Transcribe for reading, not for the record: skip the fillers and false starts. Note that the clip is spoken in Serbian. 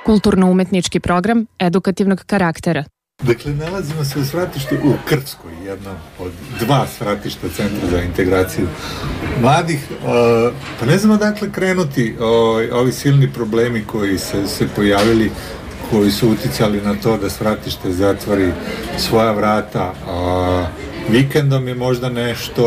kulturno-umetnički program edukativnog karaktera. Dakle, nalazimo se u svratištu u Krckoj, jednom od 2 svratišta Centra za integraciju mladih. Pa ne znamo dakle krenuti ovi silni problemi koji se pojavili, koji su uticali na to da svratište zatvori svoja vrata. Vikendom je možda nešto